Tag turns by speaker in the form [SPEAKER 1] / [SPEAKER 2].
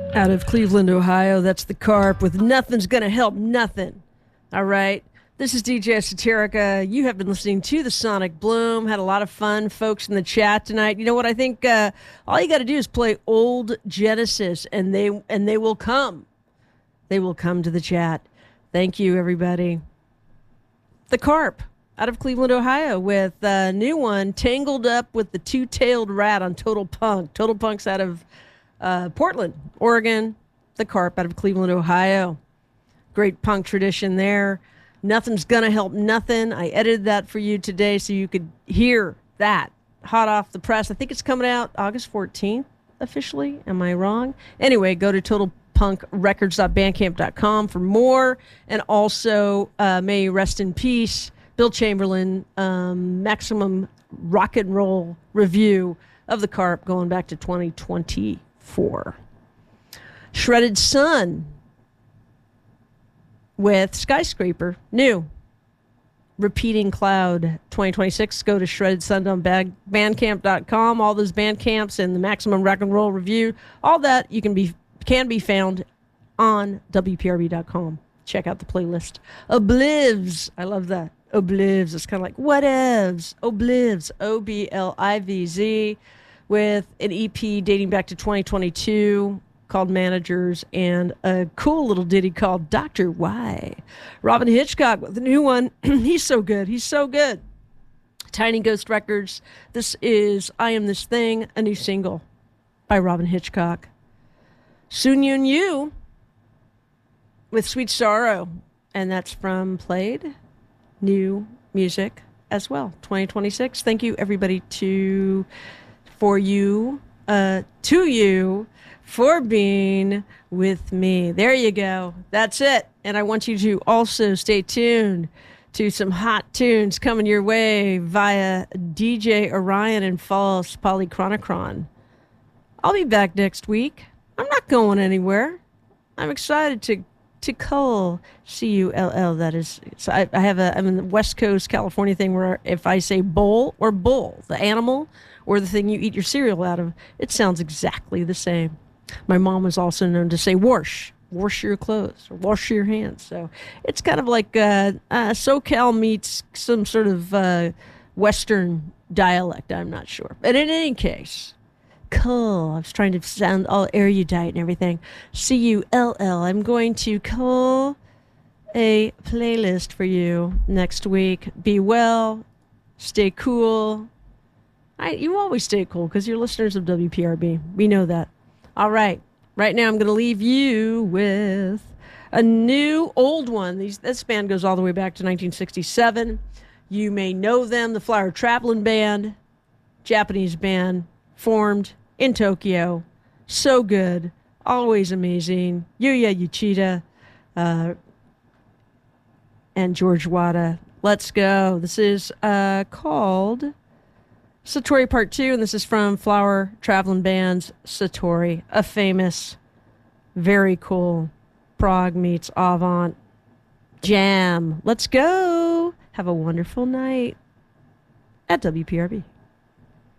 [SPEAKER 1] Out of Cleveland, Ohio, that's the Carp with Nothing's Gonna Help Nothing. All right. This is DJ Esoterica. You have been listening to the Sonic Bloom. Had a lot of fun, folks, in the chat tonight. You know what? I think all you got to do is play old Genesis, and they will come. They will come to the chat. Thank you, everybody. The Carp out of Cleveland, Ohio, with a new one, Tangled Up with the Two-Tailed Rat on Total Punk. Total Punk's out of Portland, Oregon. The Carp out of Cleveland, Ohio. Great punk tradition there. Nothing's Gonna Help Nothing. I edited that for you today so you could hear that hot off the press. I think it's coming out August 14th officially. Am I wrong? Anyway, go to totalpunkrecords.bandcamp.com for more. And also, may you rest in peace, Bill Chamberlain, Maximum Rock and Roll review of the Carp going back to 2024. Shredded Sun with Skyscraper, new. Repeating Cloud 2026. Go to shreddedsun.bandcamp.com. All those band camps and the Maximum Rock and Roll review, all that can be found on WPRB.com. Check out the playlist. Oblivs. I love that. Oblivs. It's kind of like whatevs. Oblivs. Oblivz. With an EP dating back to 2022. Called Managers, and a cool little ditty called Dr. Y. Robin Hitchcock with a new one. He's so good. He's so good. Tiny Ghost Records. This is I Am This Thing, a new single by Robin Hitchcock. Soon Yun Yu with Sweet Sorrow, and that's from Played. New music as well. 2026. Thank you, everybody, to you for being with me. There you go. That's it. And I want you to also stay tuned to some hot tunes coming your way via DJ Orion and False Polychronicron. I'll be back next week. I'm not going anywhere. I'm excited to cull, C-U-L-L. That is, so I'm in the West Coast California thing where if I say bowl or bull, the animal or the thing you eat your cereal out of, it sounds exactly the same. My mom was also known to say wash your clothes, or wash your hands. So it's kind of like SoCal meets some sort of Western dialect. I'm not sure. But in any case, cull. I was trying to sound all erudite and everything. C-U-L-L. I'm going to cull a playlist for you next week. Be well. Stay cool. You always stay cool because you're listeners of WPRB. We know that. All right. Right now, I'm going to leave you with a new old one. This band goes all the way back to 1967. You may know them, the Flower Traveling Band, Japanese band, formed in Tokyo. So good. Always amazing. Yuya Uchida and George Wada. Let's go. This is called Satori Part 2, and this is from Flower Traveling Band's Satori, a famous, very cool prog meets avant jam. Let's go. Have a wonderful night at WPRB.